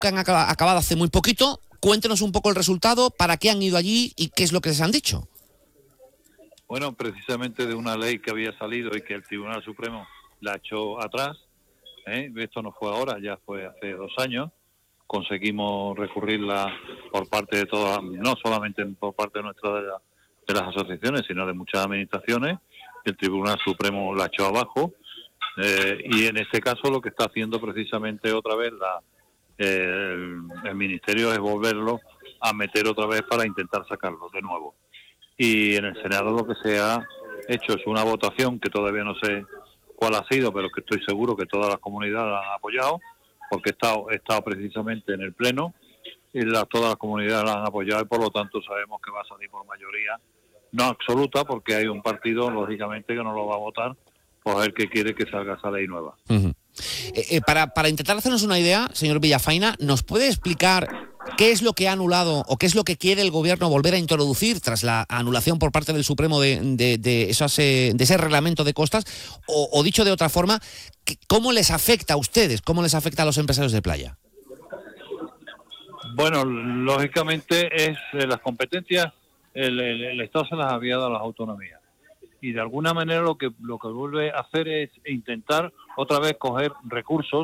que han acabado hace muy poquito. Cuéntenos un poco el resultado, para qué han ido allí y qué es lo que les han dicho. Bueno, precisamente de una ley que había salido y que el Tribunal Supremo la echó atrás, esto no fue ahora, ya fue hace 2 años, conseguimos recurrirla por parte de todas, no solamente por parte nuestra de las asociaciones, sino de muchas administraciones. El Tribunal Supremo la echó abajo, y en este caso lo que está haciendo precisamente otra vez el Ministerio es volverlo a meter otra vez para intentar sacarlo de nuevo. Y en el Senado lo que se ha hecho es una votación que todavía no sé cuál ha sido, pero que estoy seguro que todas las comunidades la han apoyado, porque he estado precisamente en el Pleno y todas las comunidades la han apoyado, y por lo tanto sabemos que va a salir por mayoría, no absoluta, porque hay un partido, lógicamente, que no lo va a votar, pues el que quiere que salga esa ley nueva. Uh-huh. Para intentar hacernos una idea, señor Villafaina, ¿nos puede explicar qué es lo que ha anulado o qué es lo que quiere el gobierno volver a introducir tras la anulación por parte del Supremo de ese reglamento de costas? O dicho de otra forma, ¿cómo les afecta a ustedes? ¿Cómo les afecta a los empresarios de playa? Bueno, lógicamente es las competencias, el Estado se las había dado a las autonomías. Y de alguna manera lo que vuelve a hacer es intentar otra vez coger recursos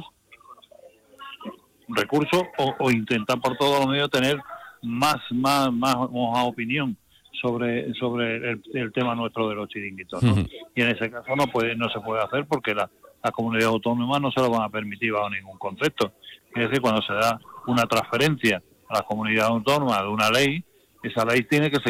o intentar por todos los medios tener más opinión sobre el tema nuestro de los chiringuitos, ¿no? Uh-huh. Y en ese caso no se puede hacer, porque las comunidades autónomas no se lo van a permitir bajo ningún concepto. Es decir, cuando se da una transferencia a las comunidades autónomas de una ley, esa ley tiene que ser